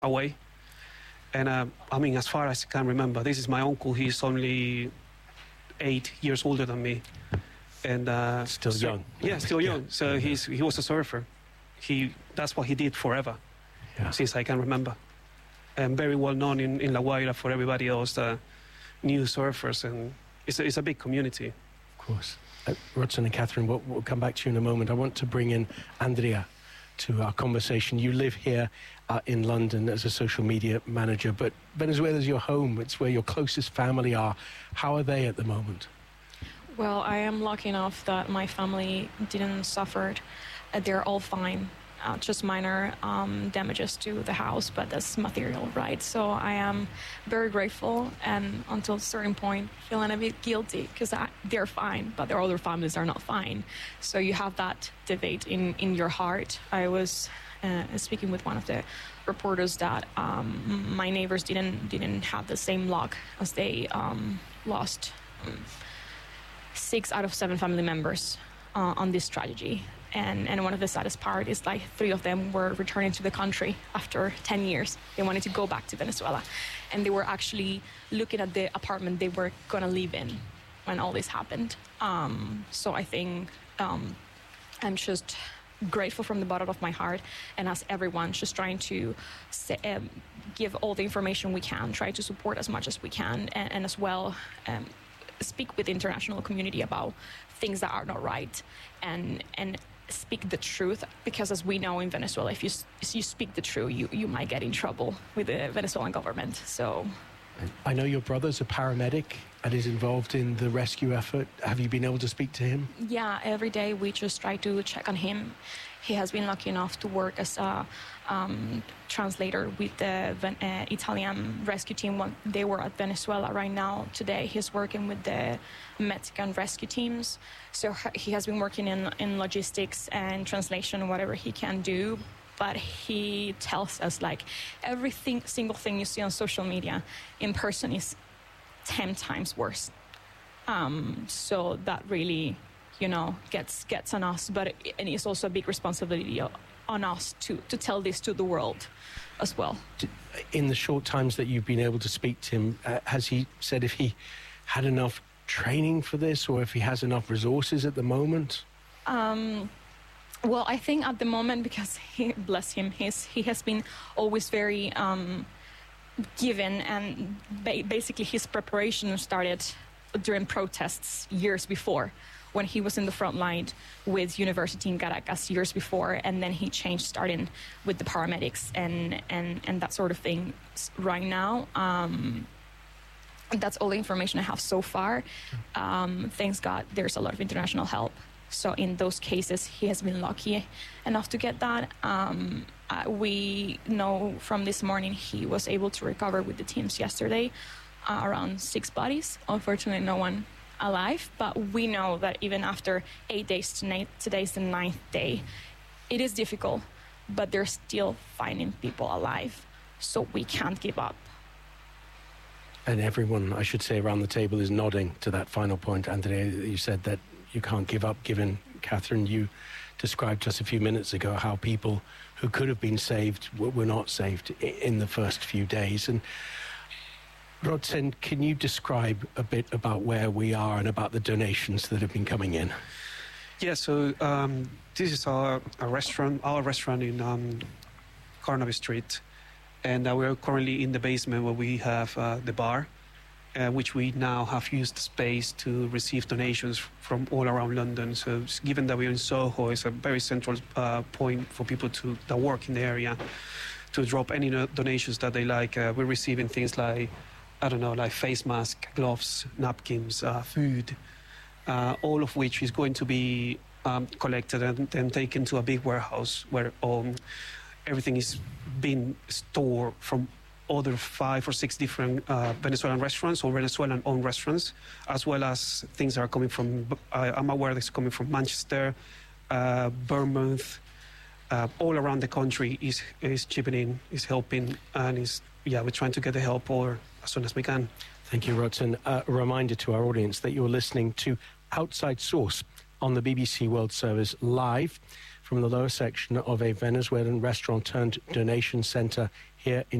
away. And I mean, as far as I can remember, this is my uncle. He's only 8 years older than me. And still young. Yeah, still young. So he was a surfer. That's what he did forever, since I can remember. And very well known in La Guaira for everybody else, new surfers, and it's a big community. Of course. Rhodson and Catherine, we'll come back to you in a moment. I want to bring in Andrea to our conversation. You live here in London as a social media manager, but Venezuela's your home. It's where your closest family are. How are they at the moment? Well, I am lucky enough that my family didn't suffer. They're all fine. Just minor damages to the house, but that's material, right? So I am very grateful, and until a certain point feeling a bit guilty because they're fine, but their other families are not fine. So you have that debate in your heart. I was speaking with one of the reporters that my neighbors didn't have the same luck as they lost 6 out of 7 family members on this tragedy. And one of the saddest part is like 3 of them were returning to the country after 10 years. They wanted to go back to Venezuela. And they were actually looking at the apartment they were going to live in when all this happened. So I think I'm just grateful from the bottom of my heart. And as everyone, just trying to give all the information we can, try to support as much as we can, and as well speak with the international community about things that are not right, and speak the truth, because as we know in Venezuela, if you speak the truth, you might get in trouble with the Venezuelan government. So I know your brother's a paramedic and is involved in the rescue effort. Have you been able to speak to him? Yeah, every day we just try to check on him. He has been lucky enough to work as a translator with the Italian rescue team when they were at Venezuela. Right now, today, he's working with the Mexican rescue teams. So he has been working in logistics and translation, whatever he can do. But he tells us, like, single thing you see on social media in person is 10 times worse. So that really, gets on us. And it's also a big responsibility on us to tell this to the world as well. In the short times that you've been able to speak to him, has he said if he had enough training for this, or if he has enough resources at the moment? Well, I think at the moment, because bless him, he has been always very given, and basically his preparation started during protests years before, when he was in the front line with University in Caracas years before, and then he changed, starting with the paramedics and that sort of thing right now. That's all the information I have so far. Thanks God, there's a lot of international help. So in those cases, he has been lucky enough to get that. We know from this morning he was able to recover with the teams yesterday around 6 bodies. Unfortunately, no one alive, but we know that even after 8 days, today's the 9th day, it is difficult, but they're still finding people alive, so we can't give up. And everyone, I should say, around the table is nodding to that final point. Andrea, you said that you can't give up, given, Catherine, you described just a few minutes ago how people who could have been saved were not saved in the first few days. And Rhodson, can you describe a bit about where we are and about the donations that have been coming in? Yeah, so this is our restaurant in Carnaby Street, and we're currently in the basement where we have the bar, which we now have used the space to receive donations from all around London. So given that we're in Soho, it's a very central point for people that work in the area to drop any donations that they like. We're receiving things like, like face masks, gloves, napkins, food, all of which is going to be collected and then taken to a big warehouse where everything is being stored from other 5 or 6 different Venezuelan restaurants or Venezuelan-owned restaurants, as well as things that are coming from, I'm aware that's coming from Manchester, Bournemouth, all around the country is chipping in, is helping, and we're trying to get the help as soon as we can. Thank you, Rhodson. A reminder to our audience that you're listening to Outside Source on the BBC World Service live from the lower section of a Venezuelan restaurant turned donation centre here in